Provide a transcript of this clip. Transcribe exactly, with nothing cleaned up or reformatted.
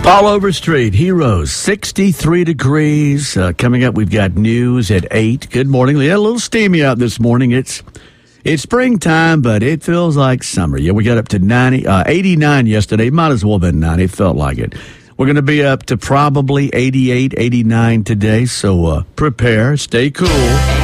All over street, Heroes, sixty-three degrees. Uh, coming up, we've got news at eight. Good morning. Yeah, a little steamy out this morning. It's it's springtime, but it feels like summer. Yeah, we got up to ninety, uh, eighty-nine yesterday. Might as well have been ninety. It felt like it. We're going to be up to probably eighty-eight, eighty-nine today, so uh, prepare. Stay cool.